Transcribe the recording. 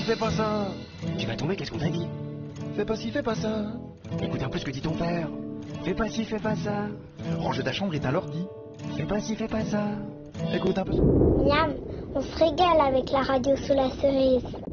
fais pas ça. Tu vas tomber, qu'est-ce qu'on t'a dit? Fais pas ci, fais pas ça. Écoute un peu ce que dit ton père. Fais pas ci, fais pas ça. Range ta chambre et t'as l'ordi. Fais pas ci, fais pas ça. Écoute un peu. Miam, on se régale avec la radio sous la cerise.